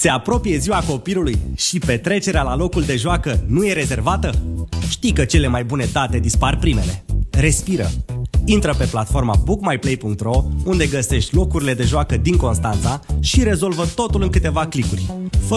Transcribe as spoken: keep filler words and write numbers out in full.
Se apropie ziua copilului și petrecerea la locul de joacă nu e rezervată? Știi că cele mai bune date dispar primele. Respiră! Intră pe platforma book my play punct ro, unde găsești locurile de joacă din Constanța și rezolvă totul în câteva clicuri. Fă